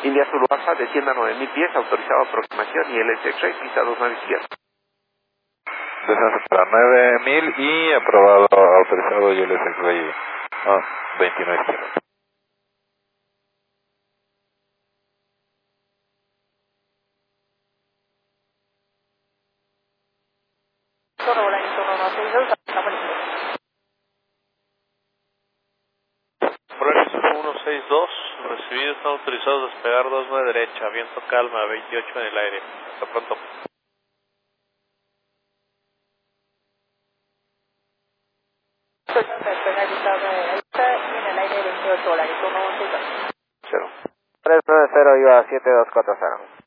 India Zulu Alfa, descienda a 9000 pies, autorizado aproximación y LS X-Ray, pista 29 izquierda. Descenso para 9000 y aprobado, autorizado y LS X-Ray 29 izquierda. Progreso 162, recibido, están autorizados a despegar 29 derecha, viento calma, 28 en el aire. Hasta pronto. Cero. 390 iba 7240.